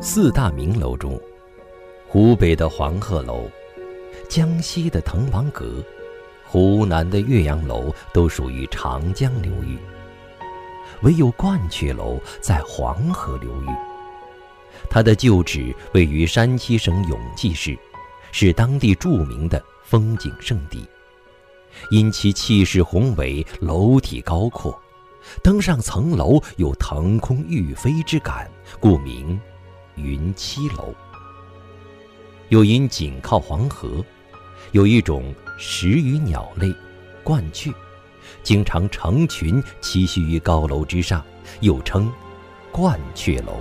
四大名楼中，湖北的黄鹤楼、江西的滕王阁、湖南的岳阳楼都属于长江流域，唯有鹳雀楼在黄河流域。它的旧址位于山西省永济市，是当地著名的风景胜地。因其气势宏伟，楼体高阔，登上层楼有腾空欲飞之感，故名云栖楼。又因紧靠黄河，有一种食鱼鸟类鹳雀，经常成群栖息于高楼之上，又称鹳雀楼。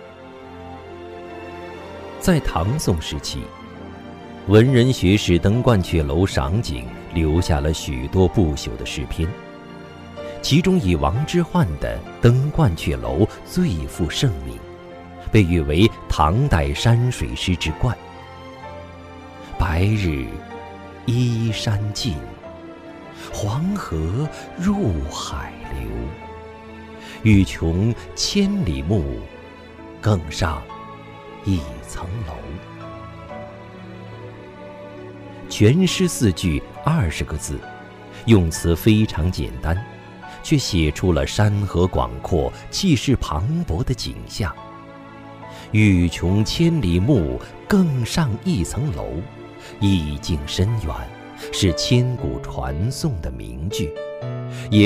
在唐宋时期，文人学士登鹳雀楼赏景，留下了许多不朽的诗篇，其中以王之涣的《登鹳雀楼》最负盛名，被誉为唐代山水诗之冠。白日依山尽，黄河入海流。欲穷千里目，更上一层楼。全诗4句20个字，用词非常简单，却写出了山河广阔、气势磅礴的景象。欲穷千里目，更上一层楼，意境深远，是千古传颂的名句，也